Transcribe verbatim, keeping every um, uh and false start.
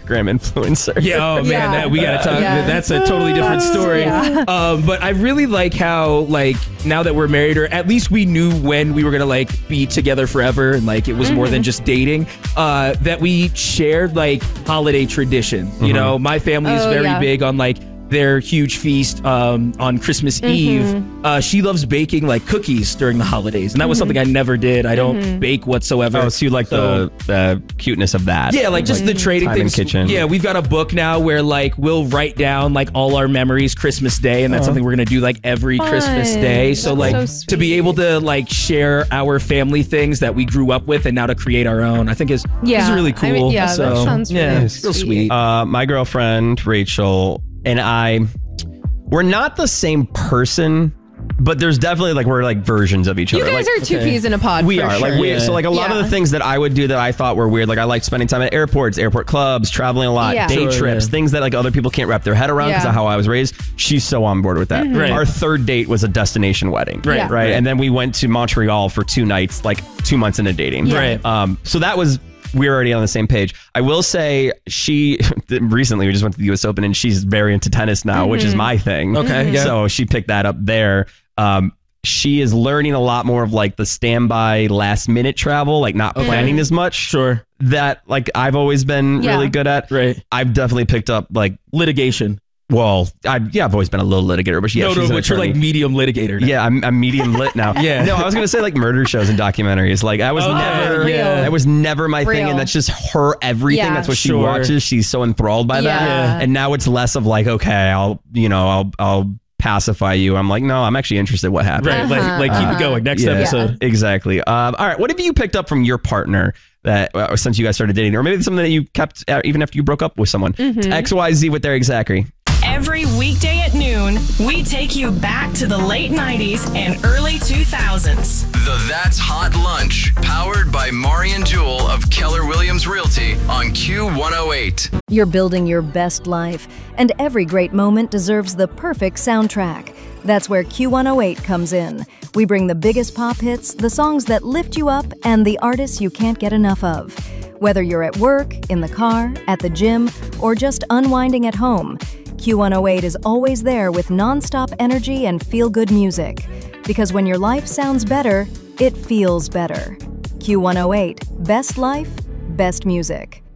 Instagram influencer. Yeah, oh man, Yeah. that, we gotta talk. Yeah. That's a totally different story. Yeah. Um, but I really like how, like, now that we're married, or at least we knew when we were gonna like be together forever, and like it was mm-hmm. more than just dating. Uh, that we shared like holiday tradition. Mm-hmm. You know, my family is oh, very yeah. big on like their huge feast um, on Christmas mm-hmm. Eve. Uh, she loves baking like cookies during the holidays, and that was mm-hmm. something I never did. I don't mm-hmm. bake whatsoever. Oh, so you like so, the, the cuteness of that? Yeah, like just like the trading time things. In kitchen. Yeah, we've got a book now where like we'll write down like all our memories Christmas Day, and that's oh. something we're gonna do like every Fun. Christmas Day. So that's like so to be able to like share our family things that we grew up with, and now to create our own, I think is yeah. is really cool. I mean, yeah, so, that sounds really yeah, sweet. real sweet. Uh, my girlfriend Rachel and I. We're not the same person, but there's definitely like we're like versions of each you other. You guys like, are two okay. peas in a pod. We for are sure. like we yeah. so like a lot yeah. of the things that I would do that I thought were weird. Like I like spending time at airports, airport clubs, traveling a lot, Yeah. day Sure, trips, yeah. things that like other people can't wrap their head around because Yeah. of how I was raised. She's so on board with that. Mm-hmm. Right. Our third date was a destination wedding, Right, Yeah. right, right. and then we went to Montreal for two nights, like two months into dating. Yeah. Right. Um. So that was. We were already on the same page. I will say she recently we just went to the U S Open and she's very into tennis now, Mm-hmm. which is my thing. Okay, mm-hmm. yeah. So she picked that up there. Um, she is learning a lot more of like the standby last minute travel, like not Okay. planning as much. Sure. That like I've always been Yeah. really good at. Right. I've definitely picked up like, Litigation. well, I yeah, I've always been a little litigator, but yeah, no, she's no, an but you're attorney. like medium litigator now. Yeah, I'm, I'm medium lit now. Yeah. No, I was gonna say like murder shows and documentaries. Like I was Oh, never, yeah. that was never my thing, Real. and that's just her everything. Yeah. That's what she Sure. watches. She's so enthralled by that. Yeah. And now it's less of like, okay, I'll, you know, I'll, I'll pacify you. I'm like, no, I'm actually interested. What happened? Right. Like, Uh-huh. like keep Uh-huh. it going. Next Yeah. episode. Exactly. Um, all right. What have you picked up from your partner that uh, since you guys started dating, or maybe something that you kept uh, even after you broke up with someone? Mm-hmm. X Y Z with Derek Zachary. Every weekday at noon, we take you back to the late nineties and early two thousands. The That's Hot Lunch, powered by Mari and Jewel of Keller Williams Realty on Q one oh eight. You're building your best life, and every great moment deserves the perfect soundtrack. That's where Q one oh eight comes in. We bring the biggest pop hits, the songs that lift you up, and the artists you can't get enough of. Whether you're at work, in the car, at the gym, or just unwinding at home, Q one oh eight is always there with nonstop energy and feel-good music. Because when your life sounds better, it feels better. Q one oh eight, best life, best music.